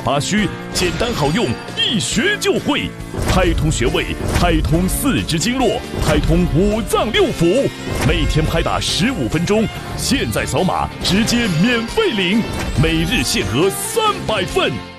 八虚，简单好用，一学就会。拍通穴位，拍通四肢经络，拍通五脏六腑，每天拍打15分钟，现在扫码直接免费领，每日限额300份。